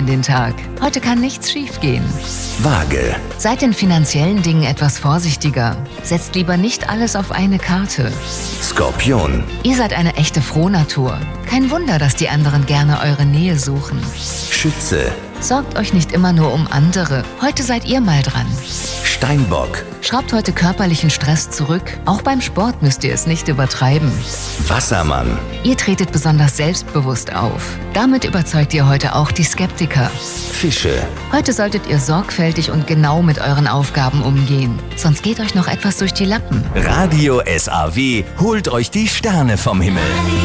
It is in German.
in den Tag. Heute kann nichts schiefgehen. Waage. Seid in finanziellen Dingen etwas vorsichtiger. Setzt lieber nicht alles auf eine Karte. Skorpion. Ihr seid eine echte Frohnatur. Kein Wunder, dass die anderen gerne eure Nähe suchen. Schütze. Sorgt euch nicht immer nur um andere. Heute seid ihr mal dran. Steinbock. Schraubt heute körperlichen Stress zurück. Auch beim Sport müsst ihr es nicht übertreiben. Wassermann. Ihr tretet besonders selbstbewusst auf. Damit überzeugt ihr heute auch die Skeptiker. Fische. Heute solltet ihr sorgfältig und genau mit euren Aufgaben umgehen. Sonst geht euch noch etwas durch die Lappen. Radio SAW holt euch die Sterne vom Himmel.